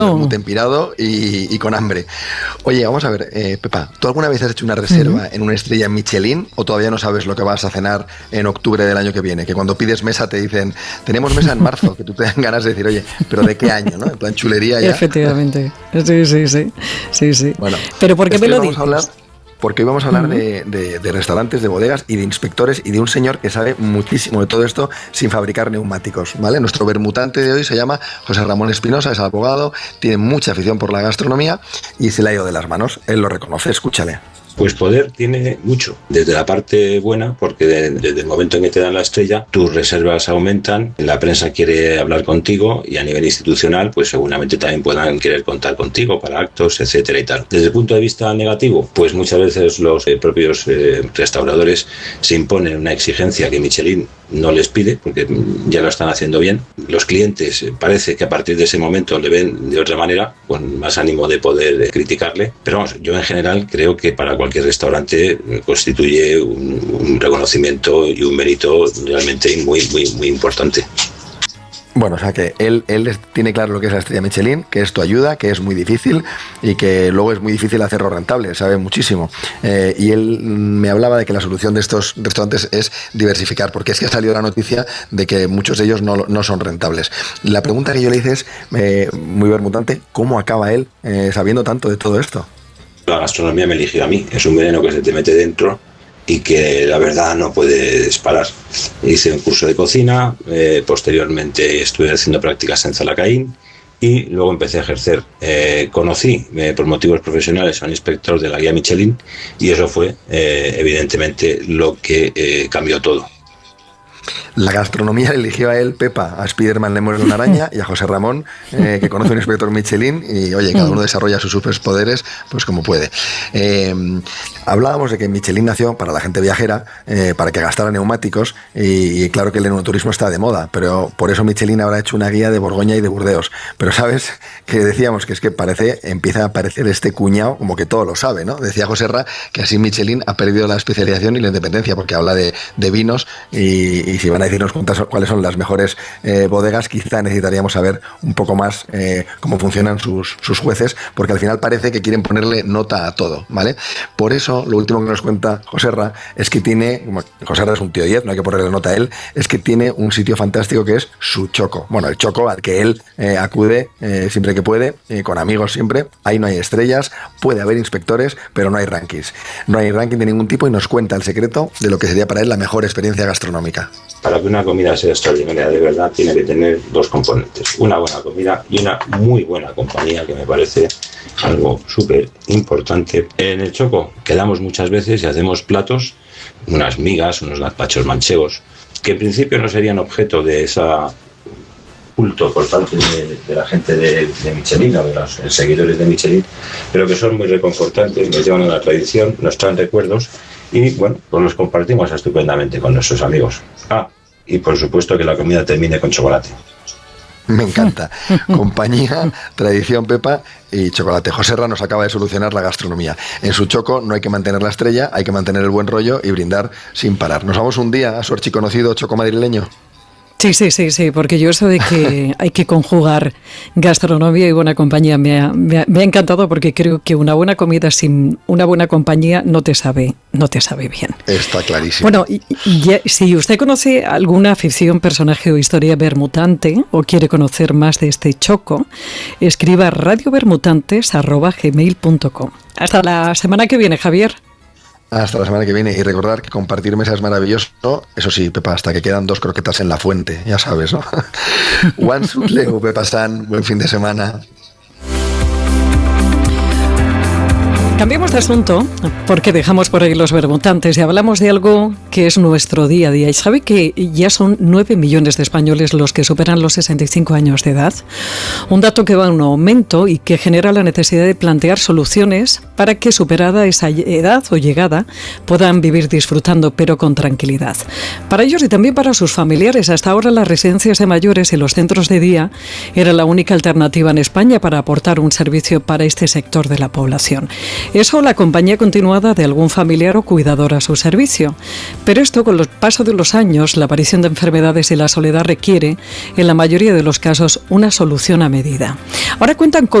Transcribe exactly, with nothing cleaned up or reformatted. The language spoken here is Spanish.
muy tempirado y, y con hambre. Oye, vamos a ver, eh, Pepa, ¿tú alguna vez has hecho una reserva uh-huh. en una estrella Michelin o todavía no sabes lo que vas a cenar en octubre del año que viene? Que cuando pides mesa te dicen, tenemos mesa en marzo, que tú te dan ganas de decir, oye, ¿pero de qué año, no? En plan chulería ya. Efectivamente, sí, sí, sí, sí, sí. Bueno, ¿pero por qué me lo dices? Porque hoy vamos a hablar uh-huh. de, de, de restaurantes, de bodegas y de inspectores y de un señor que sabe muchísimo de todo esto sin fabricar neumáticos, ¿vale? Nuestro vermutante de hoy se llama José Ramón Espinosa, es abogado, tiene mucha afición por la gastronomía y se le ha ido de las manos. Él lo reconoce, escúchale. Pues poder tiene mucho, desde la parte buena, porque de, desde el momento en que te dan la estrella, tus reservas aumentan, la prensa quiere hablar contigo y a nivel institucional, pues seguramente también puedan querer contar contigo para actos, etcétera y tal. Desde el punto de vista negativo, pues muchas veces los eh, propios eh, restauradores se imponen una exigencia que Michelin no les pide, porque ya lo están haciendo bien. Los clientes eh, parece que a partir de ese momento le ven de otra manera, con más ánimo de poder eh, criticarle, pero vamos, yo en general creo que para cualquier restaurante constituye un, un reconocimiento y un mérito realmente muy, muy, muy importante. Bueno, o sea que él, él tiene claro lo que es la estrella Michelin, que esto ayuda, que es muy difícil y que luego es muy difícil hacerlo rentable, sabe muchísimo. Eh, y él me hablaba de que la solución de estos restaurantes es diversificar, porque es que ha salido la noticia de que muchos de ellos no, no son rentables. La pregunta que yo le hice es, eh, muy vermutante, ¿cómo acaba él eh, sabiendo tanto de todo esto? La gastronomía me eligió a mí, es un veneno que se te mete dentro y que la verdad no puedes parar. Hice un curso de cocina, eh, posteriormente estuve haciendo prácticas en Zalacaín y luego empecé a ejercer. Eh, conocí eh, por motivos profesionales a un inspector de la guía Michelin y eso fue eh, evidentemente lo que eh, cambió todo. La gastronomía le eligió a él, Pepa, a Spiderman le muerde una araña y a José Ramón, eh, que conoce a un inspector Michelin y, oye, cada uno desarrolla sus superpoderes pues como puede. Eh, hablábamos de que Michelin nació para la gente viajera, eh, para que gastara neumáticos y, y claro que el enoturismo está de moda, pero por eso Michelin habrá hecho una guía de Borgoña y de Burdeos. Pero sabes que decíamos que es que parece, empieza a aparecer este cuñado como que todo lo sabe, ¿no? Decía José Ra que así Michelin ha perdido la especialización y la independencia porque habla de, de vinos y, y si van a decirnos cuáles son las mejores eh, bodegas, quizá necesitaríamos saber un poco más eh, cómo funcionan sus, sus jueces, porque al final parece que quieren ponerle nota a todo, ¿vale? Por eso, lo último que nos cuenta José Ra es que tiene, José Ra es un tío diez, no hay que ponerle nota a él, es que tiene un sitio fantástico que es su Choco. Bueno, el Choco al que él eh, acude eh, siempre que puede, eh, con amigos siempre, ahí no hay estrellas, puede haber inspectores, pero no hay rankings. No hay ranking de ningún tipo y nos cuenta el secreto de lo que sería para él la mejor experiencia gastronómica. Para que una comida sea extraordinaria de verdad tiene que tener dos componentes, una buena comida y una muy buena compañía, que me parece algo súper importante. En el Choco quedamos muchas veces y hacemos platos, unas migas, unos gazpachos manchegos, que en principio no serían objeto de esa culto por parte de, de la gente de, de Michelin o de los seguidores de Michelin, pero que son muy reconfortantes, nos llevan a la tradición, nos traen recuerdos y bueno, pues los compartimos estupendamente con nuestros amigos. Ah, y por supuesto que la comida termine con chocolate. Me encanta. Compañía, tradición, Pepa y chocolate. José Ra nos acaba de solucionar la gastronomía. En su Choco no hay que mantener la estrella, hay que mantener el buen rollo y brindar sin parar. Nos vamos un día a su archiconocido Choco madrileño. Sí, sí, sí, sí, porque yo eso de que hay que conjugar gastronomía y buena compañía me ha, me ha, me ha encantado, porque creo que una buena comida sin una buena compañía no te sabe, no te sabe bien. Está clarísimo. Bueno, y, y, si usted conoce alguna ficción, personaje o historia vermutante o quiere conocer más de este Choco, escriba a radiovermutantes arroba gmail punto com. Hasta la semana que viene, Javier. Hasta la semana que viene. Y recordar que compartir mesa es maravilloso. Eso sí, Pepa, hasta que quedan dos croquetas en la fuente. Ya sabes, ¿no? Juan Sutleu, Pepa San, buen fin de semana. Cambiemos de asunto, porque dejamos por ahí los vermutantes y hablamos de algo que es nuestro día a día. ¿Y sabe que ya son nueve millones de españoles los que superan los sesenta y cinco años de edad? Un dato que va en un aumento y que genera la necesidad de plantear soluciones para que, superada esa edad o llegada, puedan vivir disfrutando, pero con tranquilidad. Para ellos y también para sus familiares, hasta ahora las residencias de mayores y los centros de día era la única alternativa en España para aportar un servicio para este sector de la población. Eso, la compañía continuada de algún familiar o cuidador a su servicio. Pero esto, con el paso de los años, la aparición de enfermedades y la soledad requiere, en la mayoría de los casos, una solución a medida. Ahora cuentan con